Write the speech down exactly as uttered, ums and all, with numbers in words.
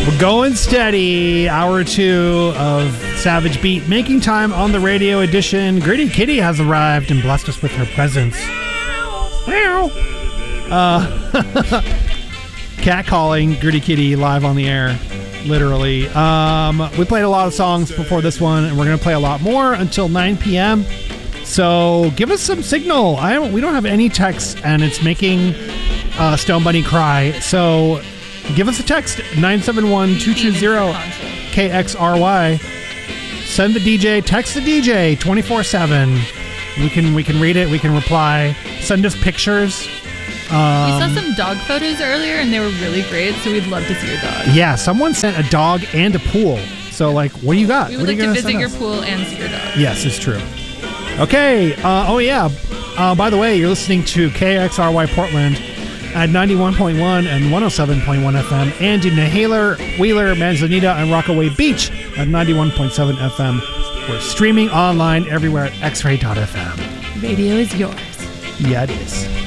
We're going steady. Hour two of Savage Beat, making time on the radio edition. Gritty Kitty has arrived and blessed us with her presence. Meow. Uh, cat calling Gritty Kitty live on the air, literally. Um, we played a lot of songs before this one, and we're going to play a lot more until nine p.m. So give us some signal. I don't, we don't have any texts, and it's making uh, Stone Bunny cry. So give us a text, nine seven one, two two zero, K X R Y. Send the D J, text the D J twenty-four seven. We can we can read it, we can reply. Send us pictures. Um, we saw some dog photos earlier, and they were really great, so we'd love to see your dog. Yeah, someone sent a dog and a pool. So, like, what do you got? We would what like to visit your us? pool and see your dog. Yes, it's true. Okay. Uh, oh, yeah. Uh, by the way, you're listening to K X R Y Portland at ninety-one point one and one oh seven point one F M, and in Nahaler, Wheeler, Manzanita, and Rockaway Beach at ninety-one point seven F M. We're streaming online everywhere at x ray dot f m. Radio is yours. Yeah, it is.